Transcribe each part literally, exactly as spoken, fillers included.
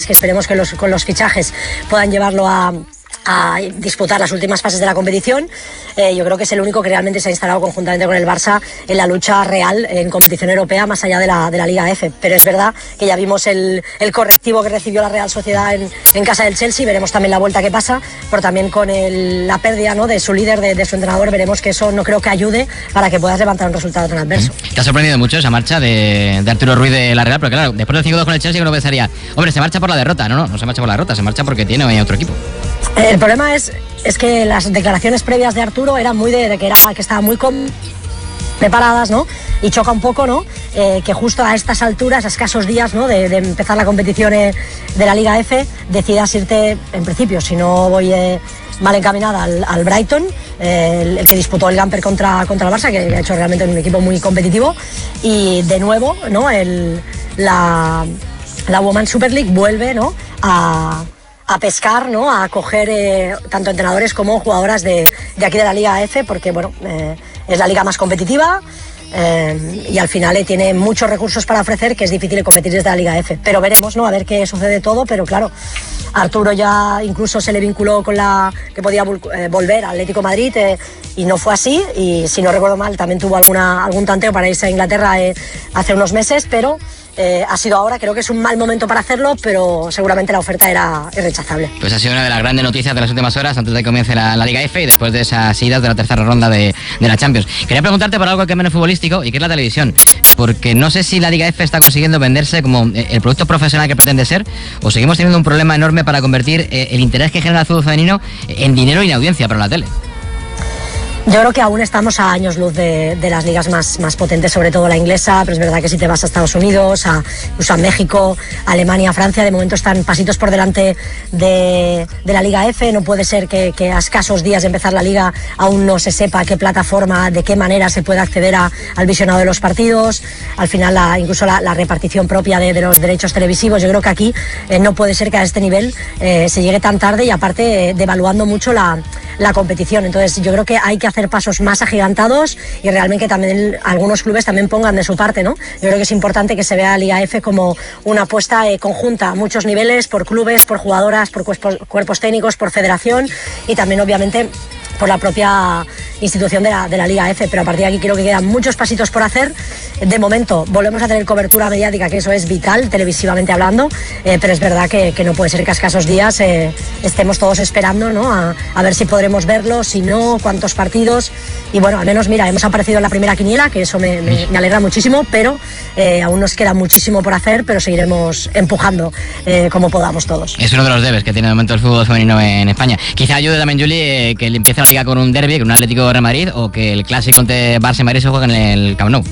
que esperemos que los, con los fichajes puedan llevarlo a... a disputar las últimas fases de la competición. Eh, yo creo que es el único que realmente se ha instalado conjuntamente con el Barça en la lucha real en competición europea más allá de la, de la Liga F. Pero es verdad que ya vimos el, el correctivo que recibió la Real Sociedad en, en casa del Chelsea, veremos también la vuelta que pasa, pero también con el, la pérdida, ¿no?, de su líder, de, de su entrenador, veremos que eso no creo que ayude para que puedas levantar un resultado tan adverso. ¿Te ha sorprendido mucho esa marcha de, de Arturo Ruiz de la Real? Porque claro, después del cinco dos con el Chelsea uno pensaría, hombre, se marcha por la derrota. No, no, no se marcha por la derrota, se marcha porque tiene otro equipo. El problema es, es que las declaraciones previas de Arturo eran muy de, de que, era, que estaba muy com preparadas, ¿no? Y choca un poco, ¿no?, eh, que justo a estas alturas, a escasos días, ¿no?, de, de empezar la competición eh, de la Liga F, decidas irte, en principio, si no voy eh, mal encaminada, al, al Brighton, eh, el, el que disputó el Gamper contra, contra el Barça, que, que ha hecho realmente un equipo muy competitivo, y de nuevo, ¿no?, el, la, la Women's Super League vuelve, ¿no?, a... a pescar, ¿no?, a coger eh, tanto entrenadores como jugadoras de, de aquí de la Liga F, porque bueno, eh, es la liga más competitiva eh, y al final eh, tiene muchos recursos para ofrecer, que es difícil competir desde la Liga F. Pero veremos, ¿no?, a ver qué sucede todo, pero claro, Arturo ya incluso se le vinculó con la que podía eh, volver al Atlético de Madrid eh, y no fue así, y si no recuerdo mal también tuvo alguna, algún tanteo para irse a Inglaterra eh, hace unos meses, pero Eh, ha sido ahora. Creo que es un mal momento para hacerlo, pero seguramente la oferta era irrechazable. Pues ha sido una de las grandes noticias de las últimas horas antes de que comience la, la Liga F y después de esas idas de la tercera ronda de, de la Champions. Quería preguntarte por algo que es menos futbolístico y que es la televisión, porque no sé si la Liga F está consiguiendo venderse como el producto profesional que pretende ser, o seguimos teniendo un problema enorme para convertir eh, el interés que genera el fútbol femenino en dinero y en audiencia para la tele. Yo creo que aún estamos a años luz de, de las ligas más, más potentes, sobre todo la inglesa, pero es verdad que si te vas a Estados Unidos, a, incluso a México, a Alemania, a Francia, de momento están pasitos por delante de, de la Liga F. No puede ser que, que a escasos días de empezar la liga aún no se sepa qué plataforma, de qué manera se puede acceder a, al visionado de los partidos. Al final, la, incluso la, la repartición propia de, de los derechos televisivos. Yo creo que aquí eh, no puede ser que a este nivel eh, se llegue tan tarde y aparte eh, devaluando mucho la, la competición. Entonces yo creo que hay que hacer pasos más agigantados y realmente que también algunos clubes también pongan de su parte, ¿no? Yo creo que es importante que se vea a Liga F como una apuesta eh, conjunta a muchos niveles, por clubes, por jugadoras, por cuerpos, cuerpos técnicos, por federación y también obviamente por la propia institución de la, de la Liga F, pero a partir de aquí creo que quedan muchos pasitos por hacer. De momento volvemos a tener cobertura mediática, que eso es vital, televisivamente hablando, eh, pero es verdad que, que no puede ser que a escasos días eh, estemos todos esperando, ¿no?, a, a ver si podremos verlo, si no, cuántos partidos, y bueno, al menos mira, hemos aparecido en la primera quiniela, que eso me, me, me alegra muchísimo, pero eh, aún nos queda muchísimo por hacer, pero seguiremos empujando eh, como podamos todos. Es uno de los debes que tiene de momento el fútbol femenino en España. Quizá ayude también, Juli, eh, que empiece la liga con un derbi, con un Atlético de Real Madrid, o que el clásico entre Barça y Madrid se juegue en el Camp Nou.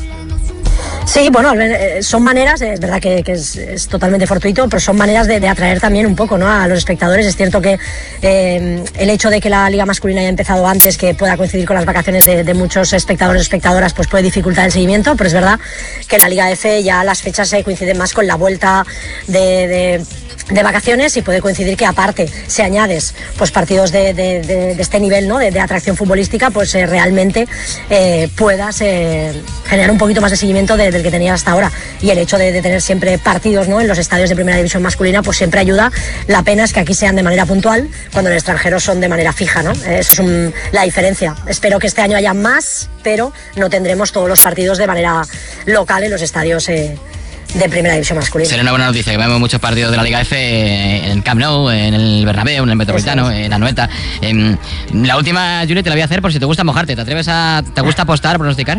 Sí, bueno, son maneras, es verdad que, que es, es totalmente fortuito, pero son maneras de, de atraer también un poco, ¿no?, a los espectadores. Es cierto que eh, el hecho de que la liga masculina haya empezado antes, que pueda coincidir con las vacaciones de, de muchos espectadores y espectadoras, pues puede dificultar el seguimiento, pero es verdad que la Liga F ya las fechas se coinciden más con la vuelta de... de de vacaciones y puede coincidir que aparte si añades pues partidos de, de, de, de este nivel, ¿no?, de, de atracción futbolística, pues eh, realmente eh, puedas eh, generar un poquito más de seguimiento de, del que tenías hasta ahora, y el hecho de, de tener siempre partidos, ¿no?, en los estadios de primera división masculina pues siempre ayuda. La pena es que aquí sean de manera puntual cuando en el extranjero son de manera fija, ¿no? Eso es un, la diferencia. Espero que este año haya más, pero no tendremos todos los partidos de manera local en los estadios eh, de primera división masculina. Sería una buena noticia que vemos muchos partidos de la Liga F en el Camp Nou, en el Bernabéu, en el Metropolitano, en la Anoeta. Eh, la última, Juli, te la voy a hacer por si te gusta mojarte. ¿Te atreves a, te gusta apostar, pronosticar?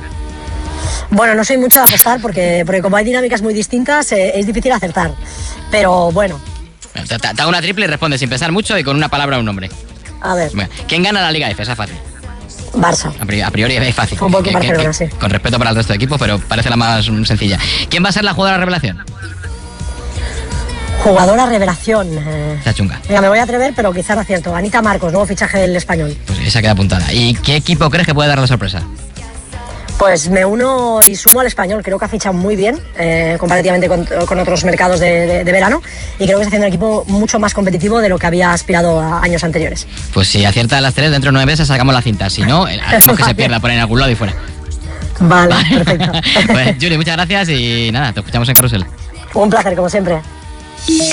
Bueno, no soy mucho de apostar porque, porque como hay dinámicas muy distintas eh, es difícil acertar, pero bueno. Te, te, te hago una triple y respondes sin pensar mucho y con una palabra o un nombre. A ver. Bueno, ¿quién gana la Liga F? Esa es fácil. Barça. A priori, a priori es fácil. Fútbol Club Barcelona, sí. Con respeto para el resto de equipos, pero parece la más sencilla. ¿Quién va a ser la jugadora revelación? Jugadora revelación. Eh... Está chunga. Mira, me voy a atrever, pero quizás no acierto. Anita Marcos, nuevo fichaje del Español. Pues esa queda apuntada. ¿Y qué equipo crees que puede dar la sorpresa? Pues me uno y sumo al Español. Creo que ha fichado muy bien eh, comparativamente con, con otros mercados de, de, de verano, y creo que está haciendo un equipo mucho más competitivo de lo que había aspirado a años anteriores. Pues si acierta las tres, dentro de nueve meses sacamos la cinta. Si no, hacemos que se pierda por en algún lado y fuera. Vale, vale. Perfecto. Pues Juli, muchas gracias y nada, te escuchamos en Carrusel. Un placer, como siempre.